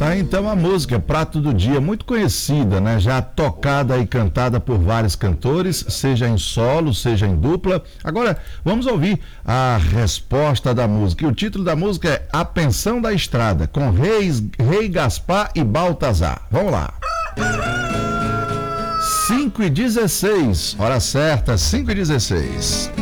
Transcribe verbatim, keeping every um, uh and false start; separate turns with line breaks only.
Tá, então a música Prato do Dia, muito conhecida, né? Já tocada e cantada por vários cantores, seja em solo, seja em dupla. Agora, vamos ouvir a resposta da música. E o título da música é A Pensão da Estrada, com Reis, Rei Gaspar e Baltazar. Vamos lá. cinco e dezesseis, hora certa, cinco e dezesseis.